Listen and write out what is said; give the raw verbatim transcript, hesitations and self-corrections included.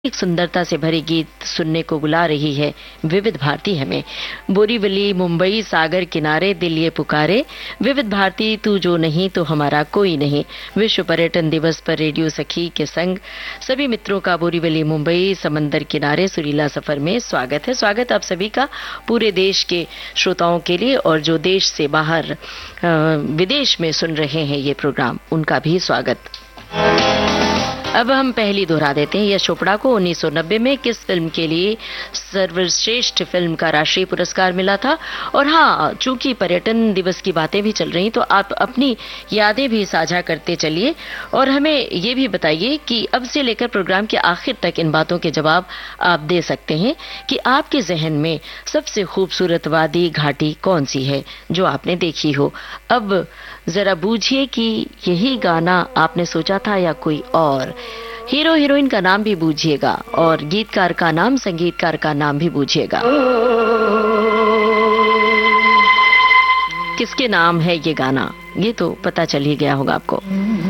एक सुंदरता से भरे गीत सुनने को बुला रही है विविध भारती हमें। बोरीवली मुंबई सागर किनारे दिल ये पुकारे, विविध भारती तू जो नहीं तो हमारा कोई नहीं। विश्व पर्यटन दिवस पर रेडियो सखी के संग सभी मित्रों का बोरीवली मुंबई समंदर किनारे सुरीला सफर में स्वागत है। स्वागत आप सभी का पूरे देश के श्रोताओं के लिए, और जो देश से बाहर विदेश में सुन रहे हैं ये प्रोग्राम, उनका भी स्वागत। अब हम पहली दोहरा देते हैं यश चोपड़ा को उन्नीस सौ नब्बे में किस फिल्म के लिए सर्वश्रेष्ठ फिल्म का राष्ट्रीय पुरस्कार मिला था। और हाँ, चूंकि पर्यटन दिवस की बातें भी चल रही, तो आप अपनी यादें भी साझा करते चलिए और हमें ये भी बताइए कि अब से लेकर प्रोग्राम के आखिर तक इन बातों के जवाब आप दे सकते हैं कि आपके जहन में सबसे खूबसूरत वादी घाटी कौन सी है जो आपने देखी हो। अब जरा बूझिए कि यही गाना आपने सोचा था या कोई और। हीरो हीरोइन का नाम भी बूझिएगा और गीतकार का नाम, संगीतकार का नाम भी बूझिएगा। किसके नाम है ये गाना, ये तो पता चल ही गया होगा आपको।